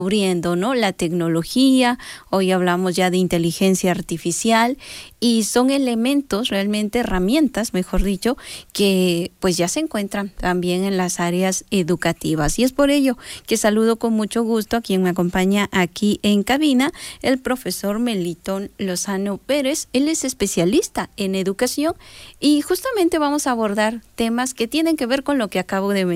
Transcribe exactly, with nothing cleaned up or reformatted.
descubriendo, ¿no? La tecnología, hoy hablamos ya de inteligencia artificial y son elementos, realmente herramientas, mejor dicho, que pues ya se encuentran también en las áreas educativas. Y es por ello que saludo con mucho gusto a quien me acompaña aquí en cabina, el profesor Melitón Lozano Pérez. Él es especialista en educación y justamente vamos a abordar temas que tienen que ver con lo que acabo de mencionar.